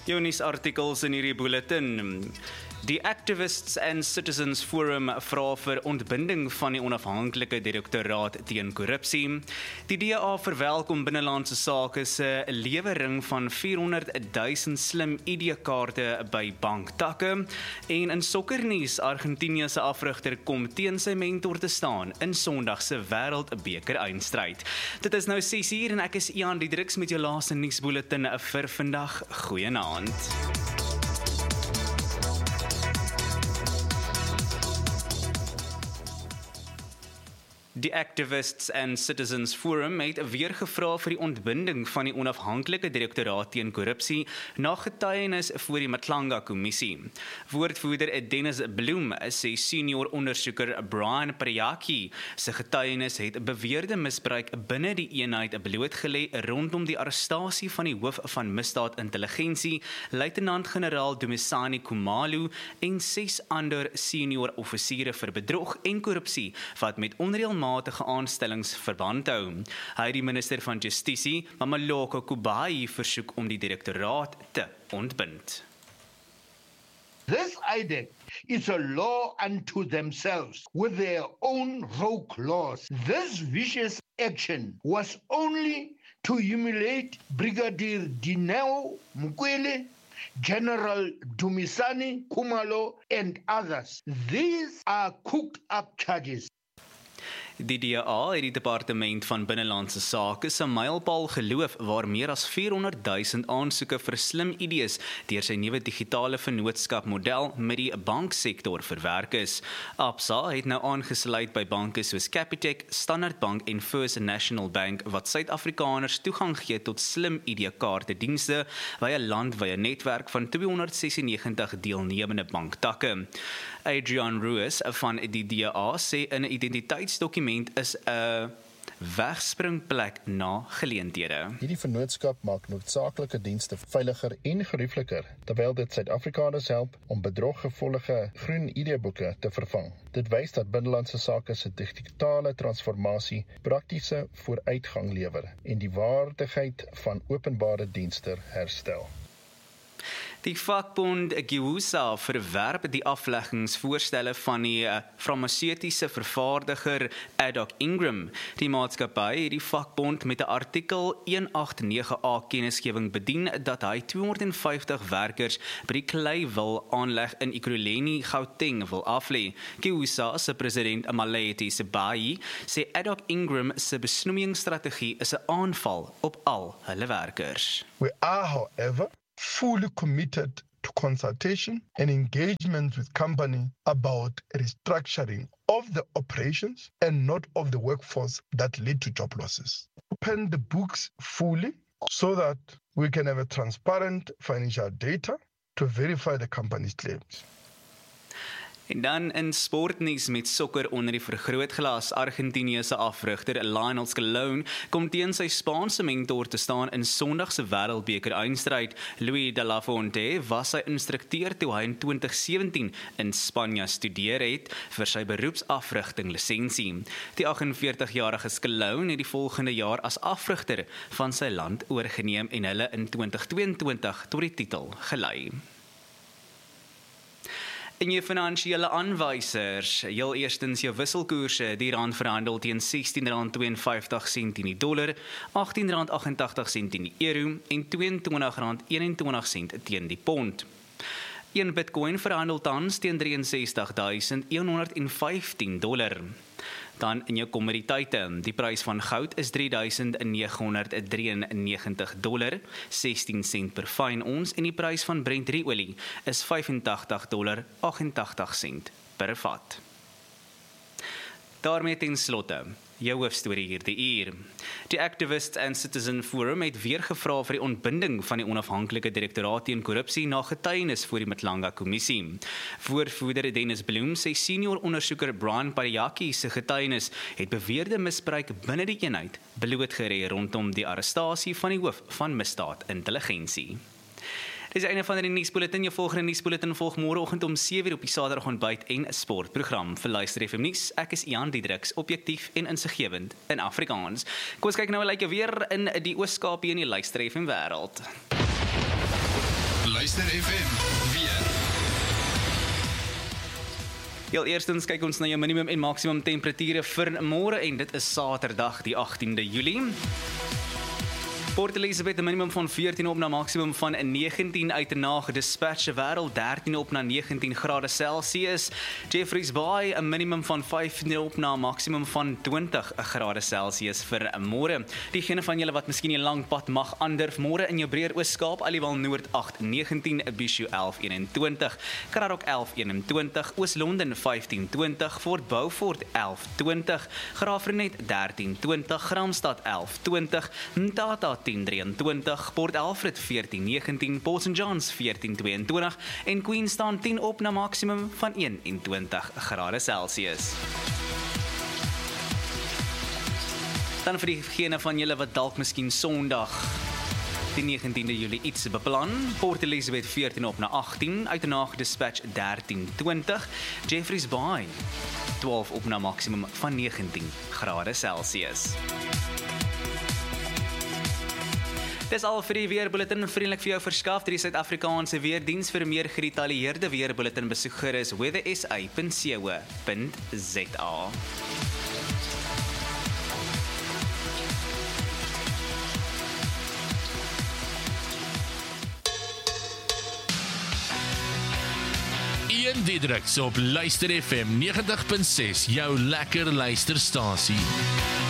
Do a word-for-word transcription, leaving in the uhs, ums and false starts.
Jou nuusartikels in hierdie bulletin. Die Activists and Citizens Forum vra vir ontbinding van die onafhanklike direktoraat teen korrupsie. Die D A verwelkom binnelandse sake se lewering van vierhonderd duisend slim I D-kaarte by banktakke. En in sokkernuus, Argentinië se afrigter kom teen sy mentor te staan in Sondag se Wêreldbeker eindstryd. Dit is nou ses uur en ek is Ian Diedriks met jou laaste nuusbulletin vir vandag. Goeienaand. Die Activists and Citizens Forum het weer gevra vir die ontbinding van die onafhanklike direktoraat teen korrupsie na getuienis voor die Matlanga-kommissie. Woordvoerder Dennis Bloem sê senior ondersoeker Brian Pariyaki se getuienis het beweerde misbruik binne die eenheid blootgelê rondom die arrestasie van die hoof van misdaadintelligensie, luitenant-generaal Dumisani Khumalo en ses ander senior offisiere vir bedrog en korrupsie wat met onreëlmatige matige aanstellings verband hou. Hy het die minister van Justisie, Mamaloko Kubayi, versoek om die direktoraat te ontbind. This I D E C is a law unto themselves with their own rogue laws. This vicious action was only to humiliate Brigadier Dineo Mukwele, General Dumisani Khumalo and others. These are cooked up charges. Die D A het die Departement van Binnelandse Sake se mylpaal geloof waar meer as vierhonderd duisend aansoeke vir slim I Ds deur sy nuwe digitale vennootskap model met die banksektor verwerk is. Absa het nou aangesluit by banke soos Capitec, Standard Bank en First National Bank wat Suid-Afrikaners toegang gee tot slim I D-kaarte dienste by 'n landwye netwerk van tweehonderdsesennegentig deelnemende banktakke. Adrian Ruiz van die D A sê in 'n identiteitsdokument is 'n wegspringplek na geleenthede. Hierdie vennootskap maak noodsaaklike dienste veiliger en geriefliker, terwyl dit Suid-Afrikaners help om bedroggevolge groen I D-boeke te vervang. Dit wys dat binnelandse sake se digitale transformasie praktiese vooruitgang lewer en die waardigheid van openbare dienste herstel. Die vakbond Giwusa verwerp die afleggingsvoorstelle van die farmaseutiese vervaardiger Addock Ingram. Die maatskappy het die vakbond met 'n artikel honderdagtig A kennisgewing bedien dat hy tweehonderdvyftig werkers by die klei wil aanleg in Ekurhuleni, Gauteng wil aflê. Giwusa se president Amaleti Sebayi sê Addock Ingram se besnoeiingsstrategie is 'n aanval op al hulle werkers. We are, however, fully committed to consultation and engagement with company about restructuring of the operations and not of the workforce that lead to job losses. Open the books fully so that we can have a transparent financial data to verify the company's claims. En dan in sportnuus met sokker onder die vergrootglas. Argentinië se afrigter Lionel Scaloni kom teen sy Spaanse mentor te staan in Sondag se Wêreldbeker eindstryd. Luis de la Fuente was sy instrukteur toe hy in twintig sewentien in Spanje studeer het vir sy beroepsafrigting lisensie. Die agt-en-veertig-jarige Scaloni het die volgende jaar as afrigter van sy land oorgeneem en hulle in twintig tweeëntwintig tot die titel gelei. In jou finansiële aanwysers, heel eerstens jou wisselkoerse, die rand verhandel teen sestien rand tweeënvyftig sent in die dollar, agttien rand agt-en-tagtig sent in die euro en tweeëntwintig rand eenentwintig sent teen die pond. Een Bitcoin verhandel tans teen ses drie duisend honderd vyftien dollar. Dan in jou kommoditeite, die prys van goud is drie duisend negenhonderd drieënnegentig dollar, sestien sent per fyn ons en die prys van Brent olie is vyfentagtig dollar agt-en-tagtig sent per vat. Daarmee ten slotte, jou hoofstorie hierdie uur. Die Activists and Citizen Forum het weer gevra vir die ontbinding van die onafhanklike direktoraat teen korrupsie na getuienis voor die Matlanga-kommissie. Woordvoerder Dennis Bloem sê senior ondersoeker Brian Pariyaki se getuienis het beweerde misbruik binne die eenheid blootgelê rondom die arrestasie van die hoof van misdaadintelligensie. Dis die einde van die nuusbulletin. Jou volgende nuusbulletin volg môreoggend om sewe uur op die Saterdag ontbyt en sportprogram. Vir Luister F M nuus, ek is Ian Diedriks, objektief en insiggewend in Afrikaans. Kom ons kyk nou lyk like weer in die Oos-Kaap en die Luister F M wêreld. Luister F M, weer. Heel eerstens kyk ons na jou minimum en maksimum temperature vir môre en dit is Saterdag die agtiende Julie. Port Elizabeth 'n minimum van veertien op na maksimum van negentien Uitenhage Dispatch Wêreld dertien op na negentien grade Celsius. Jeffreys Bay 'n minimum van vyftien op na maksimum van twintig grade Celsius vir môre. Diegene van julle wat miskien 'n lang pad mag aandurf môre in jou breër Oos-Kaap, Aliwal Noord agt negentien, Bishu elf eenentwintig, Kararok elf eenentwintig, Oos-London vyftien twintig, Fort Beaufort elf twintig, Graafrenet dertien twintig, Gramstad elf twintig, Mtata tien drieëntwintig, Port Alfred veertien negentien, Port Saint Johns veertien tweeëntwintig en Queenstown tien op na maksimum van eenentwintig grade Celsius. Dan vir diegene van julle wat dalk miskien Sondag die negentiende Julie iets beplan, Port Elizabeth veertien op na agtien, Uitenhage Dispatch dertien twintig, Jeffreys Bay twaalf op na maksimum van negentien grade Celsius. Dis al vir die weerbulletin, vriendelik vir jou verskaf deur die Suid-Afrikaanse Weerdiens. Vir meer gedetailleerde weerbulletin besoek gerus weather s a punt co punt z a. Ian Diedriks op Luister F M negentig punt ses, jou lekker luisterstasie.